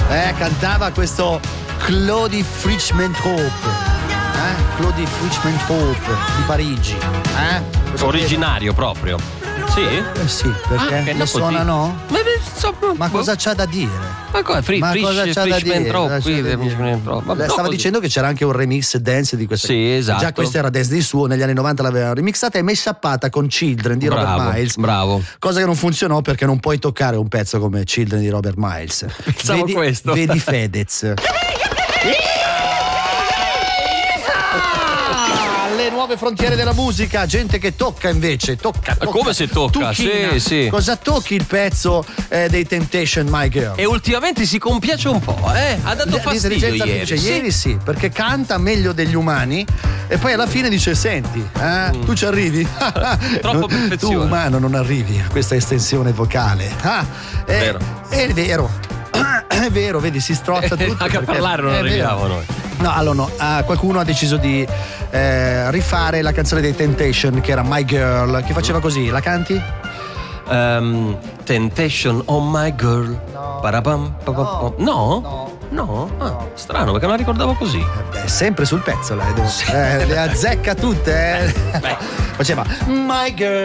Cantava questo Claudie Fritsch-Menthope. Claudie Fritsch-Menthope di Parigi. Originario proprio. Sì? Sì, perché ne suona no? Ma cosa c'ha da dire? Ma cosa c'ha da dire? Stava dicendo che c'era anche un remix dance di questa. Sì, esatto. Già questa era dance di suo, negli anni 90 l'aveva remixata e mashuppata con Children di Robert Miles. Bravo. Cosa che non funzionò perché non puoi toccare un pezzo come Children di Robert Miles. Pensavo questo. Vedi Fedez. Le nuove frontiere della musica, gente che tocca invece, tocca. Come se tocca? Sì. Cosa tocchi il pezzo dei Temptation, My Girl? E ultimamente si compiace un po', ha dato fastidio ieri. Sì, perché canta meglio degli umani e poi alla fine dice: senti, tu ci arrivi? Troppo perfezione. Tu umano non arrivi a questa estensione vocale. Vero. È vero. È vero, vedi, si strozza tutto. Anche a parlare non arriviamo noi. No, allora qualcuno ha deciso di rifare la canzone dei Temptation che era My Girl, che faceva così. La canti? Temptation, oh my girl. No. No? Strano, perché me la ricordavo così. Sempre sul pezzo, le azzecca tutte. Faceva My Girl.